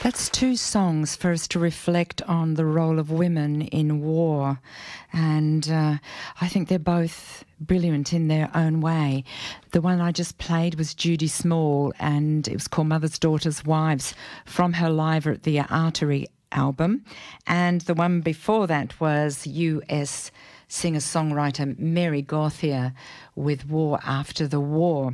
That's two songs for us to reflect on the role of women in war. And I think they're both brilliant in their own way. The one I just played was Judy Small, and it was called Mothers, Daughters, Wives, from her Live at the Artery album. And the one before that was US singer-songwriter Mary Gauthier with War After the War.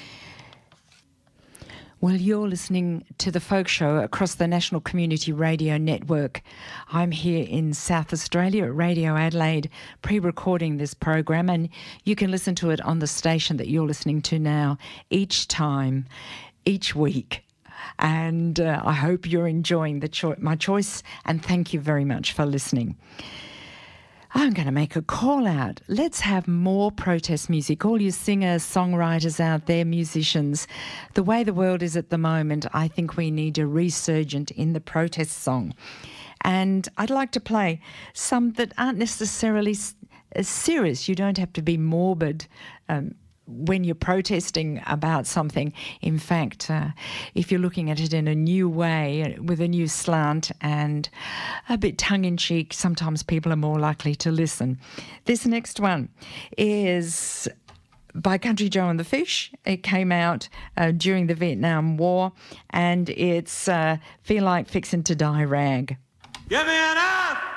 Well, you're listening to The Folk Show across the National Community Radio Network. I'm here in South Australia at Radio Adelaide, pre-recording this program, and you can listen to it on the station that you're listening to now each time, each week. And I hope you're enjoying my choice, and thank you very much for listening. I'm going to make a call out. Let's have more protest music. All you singers, songwriters out there, musicians. The way the world is at the moment, I think we need a resurgent in the protest song. And I'd like to play some that aren't necessarily serious. You don't have to be morbid when you're protesting about something. In fact, if you're looking at it in a new way, with a new slant and a bit tongue-in-cheek, sometimes people are more likely to listen. This next one is by Country Joe and the Fish. It came out during the Vietnam War, and it's Feel Like Fixin' to Die Rag. Give me an F!